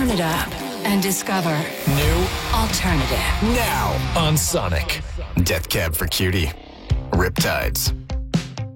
Turn it up and discover New alternative. now on Sonic. Death Cab for Cutie. Riptides.